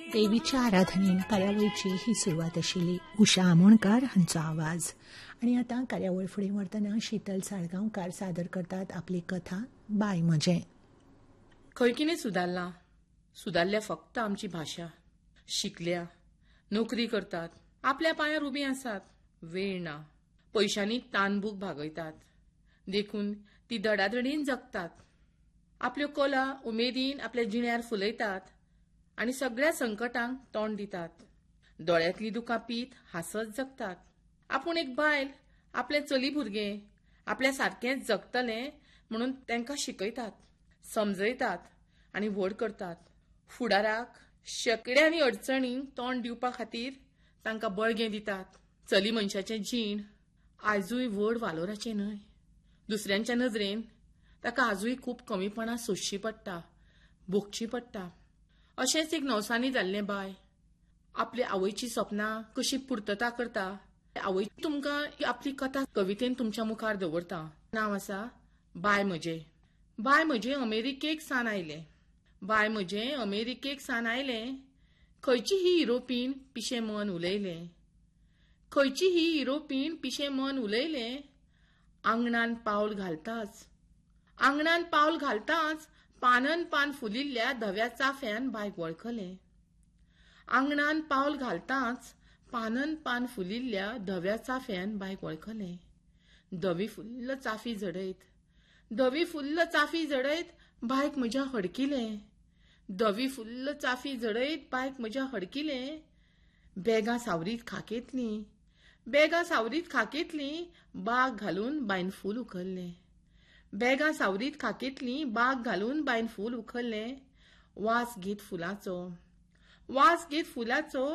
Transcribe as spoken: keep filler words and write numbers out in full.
देवीच्या आराधनेन कार्यावळीची ही सुरुवात आशिल्ली. उषा आमोणकार हांचो आवाज. आणि आता कार्यावळ फुडें व्हरतना शीतल साळगांवकार सादर करतात आपली कथा बाय म्हजें. खंय कितें सुदारलां? सुदारल्या फक्त आमची भाशा. शिकल्या, नोकरी करतात, आपल्या पांयार उबीं आसात, वेळ ना. पयशांनी तानबूक भागयतात. देखून ती धडाधडीन जगतात. आपल्यो कला उमेदीन आपल्या जिण्यार फुलयतात आनी सगळ्या संकटांक तोंड दितात. दोळ्यांतली दुकां पीत हासत जगतात. आपूण एक बायल आपले चली भुरगें आपल्या सारकेंच जगतलें म्हणून तांकां शिकयतात, समजयतात आनी व्हड करतात. फुडाराक शेकड्यांनी अडचणींक तोंड दिवपा खातीर तांकां बळगें दितात. चली मनशाचें जीण आयजूय व्हड वालोराचें न्हय. दुसऱ्यांच्या नजरेन ताका आजूय खूब कमीपणां सोंसची पडटा, भोगची पडटा. अशेंच एक नवसानी जाल्लें बाय आपल्या आवयची सपनां कशी पुर्तता करता. आवय तुमकां आपली कथा कवितेन तुमच्या मुखार दवरता. नांव आसा बाय म्हजें. बाय म्हजें अमेरिकेक सान आयलें. बाय म्हजें अमेरिकेक सान आयलें. खंयची ही युरोपीन पिशें मन उलयलें. खंयची ही युरोपीन पिशें मन उलयलें. आंगणान पावल घालताच आंगणान पावल घालताच पानन पान फुलिल्ल्या धव्या चाफ्यान बायक वळखलें. आंगणान पावल घालताच पानन पान फुलिल्ल्या धव्या चाफ्यान बायक वळखलें. धवी फुल्ल चाफी जडयत धवी फुल्ल चाफी जडयत बायक म्हज्या हडकिलें. धवी फुल्ल चाफी जडयत बायक म्हज्या हडकिलें. बॅगां सावरीत खाकेतलीं बॅगां सावरीत खाकेतलीं बाग घालून बायन फूल उखल्लें. बॅगां सावरीत खाकेतलीं बाग घालून बायन फूल उखल्लें. वास घेत फुलाचो वास घेत फुलाचो